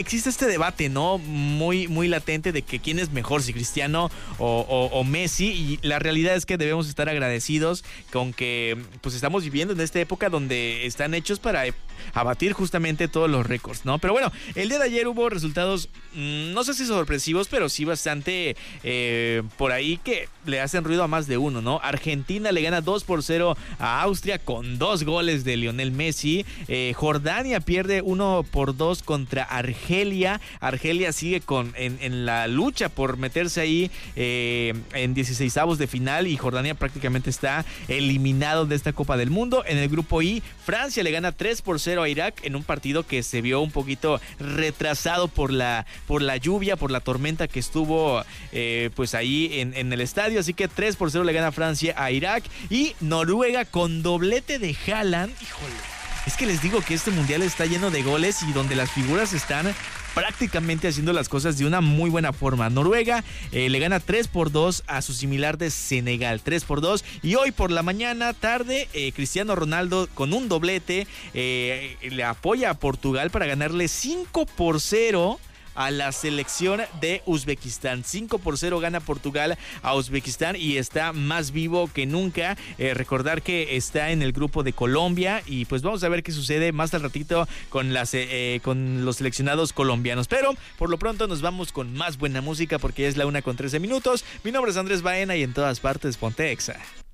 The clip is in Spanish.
existe este debate, ¿no? Muy, muy latente de que quién es mejor, si Cristiano o Messi. Y la realidad es que debemos estar agradecidos con que pues estamos viviendo en esta época donde están hechos para abatir justamente todos los récords, ¿no? Pero bueno, el día de ayer hubo resultados, no sé si sorpresivos, pero sí bastante por ahí que le hacen ruido a más de uno, ¿no? Argentina le gana 2-0 a Austria con 2 goles de Lionel Messi. Jordania pierde 1-2 contra Argelia. Argelia sigue en la lucha por meterse ahí en 16avos de final, y Jordania prácticamente está eliminado de esta Copa del Mundo. En el grupo I, Francia le gana 3-0 a Irak en un partido que se vio un poquito retrasado por la lluvia, por la tormenta que estuvo pues ahí en el estadio. Así que 3-0 le gana Francia a Irak. Y Noruega con doblete de Haaland. Híjole, es que les digo que este mundial está lleno de goles y donde las figuras están prácticamente haciendo las cosas de una muy buena forma. Noruega le gana 3-2 a su similar de Senegal, 3-2. Y hoy por la mañana, tarde, Cristiano Ronaldo con un doblete le apoya a Portugal para ganarle 5-0 a la selección de Uzbekistán. 5-0 gana Portugal a Uzbekistán y está más vivo que nunca. Recordar que está en el grupo de Colombia, y pues vamos a ver qué sucede más al ratito con los seleccionados colombianos. Pero por lo pronto nos vamos con más buena música porque es la 1:13. Mi nombre es Andrés Baena y en todas partes ponte Exa.